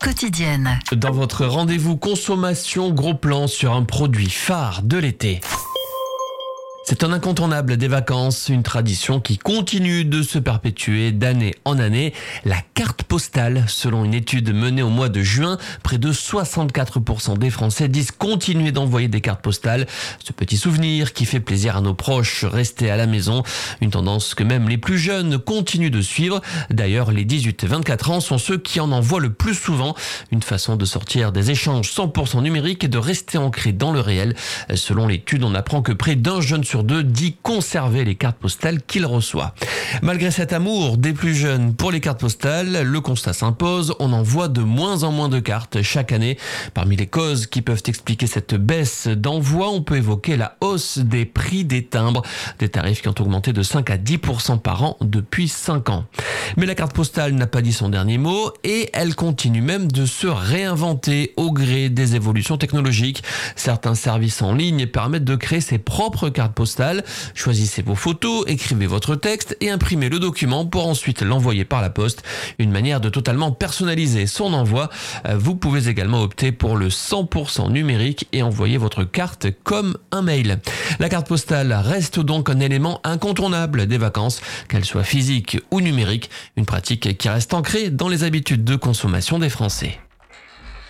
quotidienne. Dans votre rendez-vous consommation, gros plan sur un produit phare de l'été. C'est un incontournable des vacances, une tradition qui continue de se perpétuer d'année en année. La carte postale, selon une étude menée au mois de juin, près de 64% des Français disent continuer d'envoyer des cartes postales. Ce petit souvenir qui fait plaisir à nos proches restés à la maison. Une tendance que même les plus jeunes continuent de suivre. D'ailleurs, les 18-24 ans sont ceux qui en envoient le plus souvent. Une façon de sortir des échanges 100% numériques et de rester ancré dans le réel. Selon l'étude, on apprend que près d'un jeune sur deux dit conserver les cartes postales qu'il reçoit. Malgré cet amour des plus jeunes pour les cartes postales, le constat s'impose, on envoie de moins en moins de cartes chaque année. Parmi les causes qui peuvent expliquer cette baisse d'envoi, on peut évoquer la hausse des prix des timbres, des tarifs qui ont augmenté de 5 à 10% par an depuis 5 ans. Mais la carte postale n'a pas dit son dernier mot et elle continue même de se réinventer au gré des évolutions technologiques. Certains services en ligne permettent de créer ses propres cartes postales. Choisissez vos photos, écrivez votre texte et imprimez le document pour ensuite l'envoyer par la poste. Une manière de totalement personnaliser son envoi. Vous pouvez également opter pour le 100% numérique et envoyer votre carte comme un mail. La carte postale reste donc un élément incontournable des vacances, qu'elle soit physique ou numérique. Une pratique qui reste ancrée dans les habitudes de consommation des Français.